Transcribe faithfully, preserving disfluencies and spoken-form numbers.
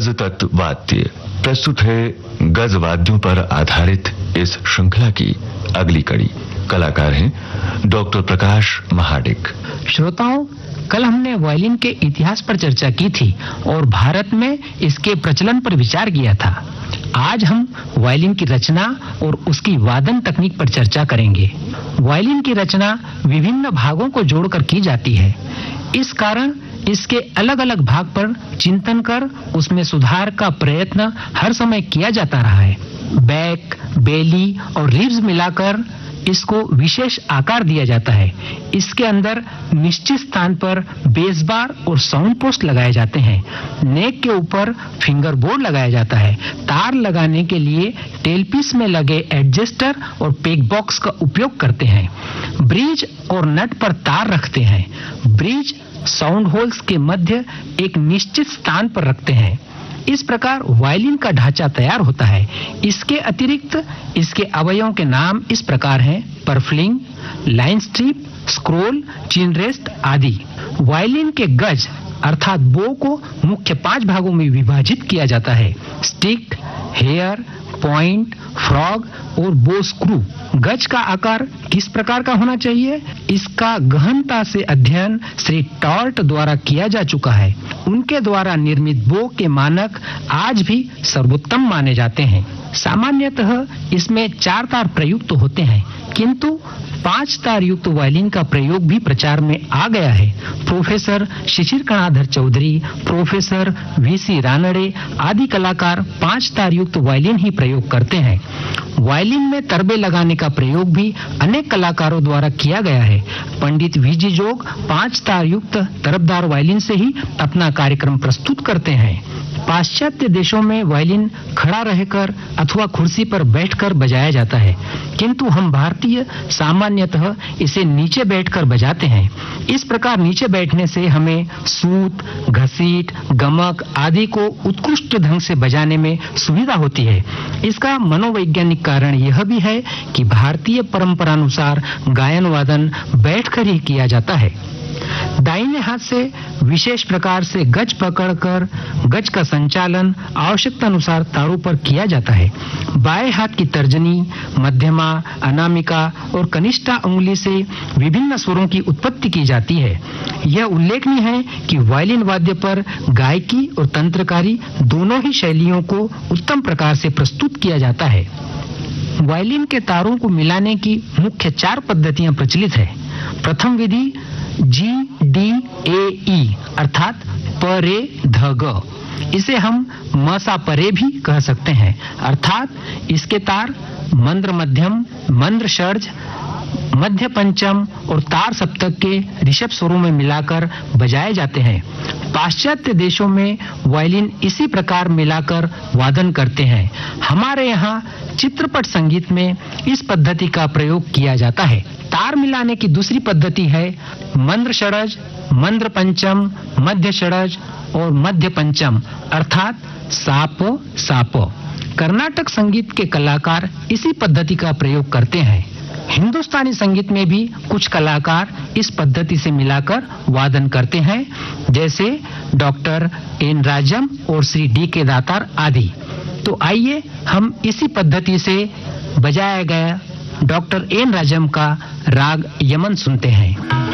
गज तत्व वाद्य प्रस्तुत है। गज वाद्यों पर आधारित इस श्रृंखला की अगली कड़ी। कलाकार हैं डॉक्टर प्रकाश महाडिक। श्रोताओं, कल हमने वायलिन के इतिहास पर चर्चा की थी और भारत में इसके प्रचलन पर विचार किया था। आज हम वायलिन की रचना और उसकी वादन तकनीक पर चर्चा करेंगे। वायलिन की रचना विभिन्न भागों को जोड़कर की जाती है। इस कारण इसके अलग अलग भाग पर चिंतन कर उसमें सुधार का प्रयत्न हर समय किया जाता रहा है। बैक, बेली और रिब्स मिलाकर इसको विशेष आकार दिया जाता है। इसके अंदर निश्चित स्थान पर बेस बार और साउंड पोस्ट लगाए जाते हैं। नेक के ऊपर फिंगर बोर्ड लगाया जाता है। तार लगाने के लिए टेलपीस में लगे एडजस्टर और पेग बॉक्स का उपयोग करते हैं। ब्रिज और नट पर तार रखते हैं। ब्रिज साउंड होल्स के मध्य एक निश्चित स्थान पर रखते हैं। इस प्रकार वायलिन का ढांचा तैयार होता है। इसके अतिरिक्त इसके अवयवों के नाम इस प्रकार हैं: परफ्लिंग, लाइन स्ट्रिप, स्क्रोल, चिन रेस्ट आदि। वायलिन के गज अर्थात बो को मुख्य पांच भागों में विभाजित किया जाता है: स्टिक, हेयर, पॉइंट, फ्रॉग और बो स्क्रू। गज का आकार किस प्रकार का होना चाहिए, इसका गहनता से अध्ययन श्री टॉर्ट द्वारा किया जा चुका है। उनके द्वारा निर्मित बो के मानक आज भी सर्वोत्तम माने जाते हैं। सामान्यतः इसमें चार तार प्रयुक्त होते हैं, किंतु पांच तार युक्त वायलिन का प्रयोग भी प्रचार में आ गया है। प्रोफेसर शिशिर कणाधर चौधरी, प्रोफेसर वीसी रानड़े आदि कलाकार पांच तार युक्त वायलिन ही प्रयोग करते हैं। वायलिन में तरबे लगाने का प्रयोग भी अनेक कलाकारों द्वारा किया गया है। पंडित वीजी जोग पांच तार युक्त तरबदार वायलिन से ही अपना कार्यक्रम प्रस्तुत करते हैं। पाश्चात्य देशों में वायलिन खड़ा रहकर अथवा कुर्सी पर बैठकर बजाया जाता है, किंतु हम भारतीय सामान्यतः इसे नीचे बैठकर बजाते हैं। इस प्रकार नीचे बैठने से हमें सूत, घसीट, गमक आदि को उत्कृष्ट ढंग से बजाने में सुविधा होती है। इसका मनोवैज्ञानिक कारण यह भी है कि भारतीय परंपरानुसार गायन वादन बैठकर ही किया जाता है। दाहिने हाथ से विशेष प्रकार से गज पकड़कर गज का संचालन आवश्यकता अनुसार तारों पर किया जाता है। बाएं हाथ की तर्जनी, मध्यमा, अनामिका और कनिष्ठा उंगली से विभिन्न स्वरों की उत्पत्ति की जाती है। यह उल्लेखनीय है कि वायलिन वाद्य पर गायकी और तंत्रकारी दोनों ही शैलियों को उत्तम प्रकार से प्रस्तुत किया जाता है। वायलिन के तारों को मिलाने की मुख्य चार पद्धतियां प्रचलित है। प्रथम विधि जी डी ए ई अर्थात प रे ध ग। इसे हम म सा परे भी कह सकते हैं, अर्थात इसके तार मंद्र मध्यम, मंद्र षड्ज, मध्य पंचम और तार सप्तक के ऋषभ स्वरों में मिलाकर बजाए जाते हैं। पाश्चात्य देशों में वायलिन इसी प्रकार मिलाकर वादन करते हैं। हमारे यहाँ चित्रपट संगीत में इस पद्धति का प्रयोग किया जाता है। तार मिलाने की दूसरी पद्धति है मंद्र षड्ज, मंद्र पंचम, मध्य षड्ज और मध्य पंचम अर्थात साप साप। कर्नाटक संगीत के कलाकार इसी पद्धति का प्रयोग करते हैं। हिंदुस्तानी संगीत में भी कुछ कलाकार इस पद्धति से मिलाकर वादन करते हैं, जैसे डॉक्टर एन राजम और श्री डी के दातार आदि। तो आइए हम इसी पद्धति से बजाया गया डॉक्टर एन राजम का राग यमन सुनते हैं।